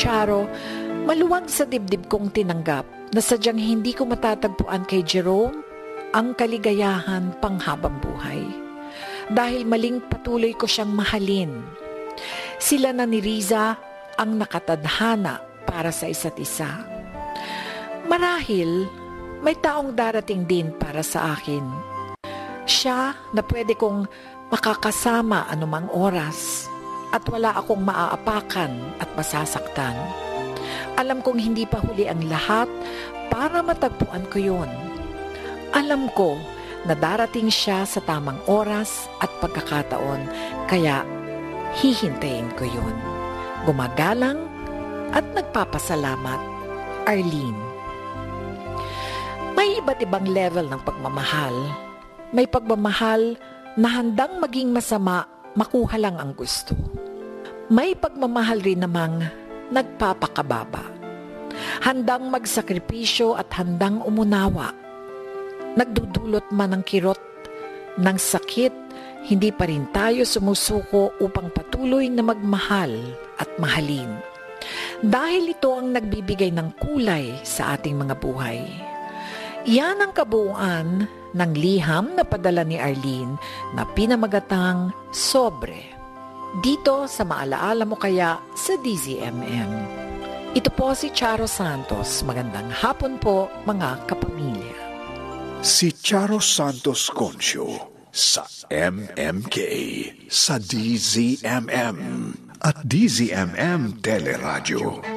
Charo, maluwag sa dibdib kong tinanggap na sadyang hindi ko matatagpuan kay Jerome ang kaligayahan panghabang buhay. Dahil maling patuloy ko siyang mahalin. Sila na ni Riza ang nakatadhana para sa isa't isa. Marahil, may taong darating din para sa akin. Siya na pwede kong makakasama anumang oras at wala akong maaapakan at masasaktan. Alam kong hindi pa huli ang lahat para matagpuan ko yun. Alam ko na darating siya sa tamang oras at pagkakataon, kaya hihintayin ko yun. Gumagalang at nagpapasalamat, Arlene. May iba't ibang level ng pagmamahal. May pagmamahal na handang maging masama, makuha lang ang gusto. May pagmamahal rin namang nagpapakababa. Handang magsakripisyo at handang umunawa. Nagdudulot man ng kirot, ng sakit, hindi pa rin tayo sumusuko upang patuloy na magmahal at mahalin. Dahil ito ang nagbibigay ng kulay sa ating mga buhay. Yan ang kabuuan ng liham na padala ni Arlene na pinamagatang Sobre. Dito sa Maalaala Mo Kaya sa DZMM. Ito po si Charo Santos. Magandang hapon po mga kapamilya. Si Charo Santos Concio sa MMK, sa DZMM at DZMM Teleradio.